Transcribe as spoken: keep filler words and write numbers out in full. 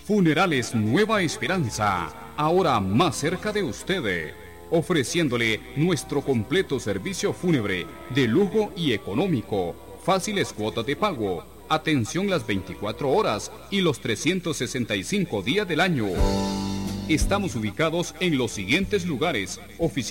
Funerales Nueva Esperanza, ahora más cerca de usted, ofreciéndole nuestro completo servicio fúnebre de lujo y económico, fáciles cuotas de pago, atención las veinticuatro horas y los trescientos sesenta y cinco días del año. Estamos ubicados en los siguientes lugares: oficina